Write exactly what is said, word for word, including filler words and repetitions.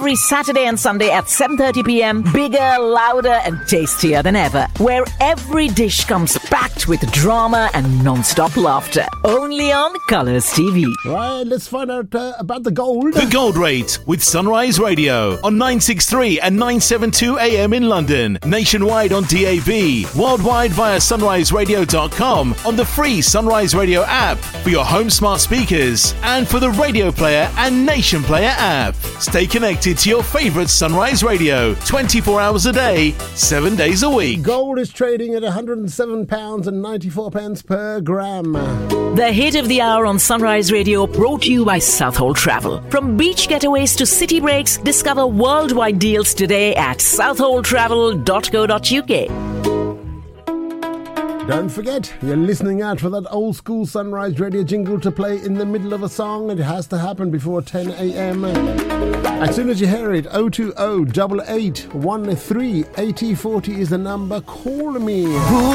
Every Saturday and Sunday at seven thirty p.m. Bigger, louder and tastier than ever. Where every dish comes packed with drama and non-stop laughter. Only on Colours T V. Right, let's find out uh, about the gold. The Gold Rate with Sunrise Radio on nine sixty-three and nine seventy-two A M in London. Nationwide on D A B. Worldwide via sunrise radio dot com on the free Sunrise Radio app for your home smart speakers and for the Radio Player and Nation Player app. Stay connected to your favourite Sunrise Radio twenty-four hours a day, seven days a week. Gold is trading at one hundred seven pounds ninety-four per gram. The hit of the hour on Sunrise Radio, brought to you by Southhold Travel. From beach getaways to city breaks, discover worldwide deals today at southhold travel dot co dot uk. Don't forget, you're listening out for that old school Sunrise Radio jingle to play in the middle of a song. It has to happen before ten a.m. As soon as you hear it, oh two oh, eight eight one three, eight oh four oh is the number. Call me.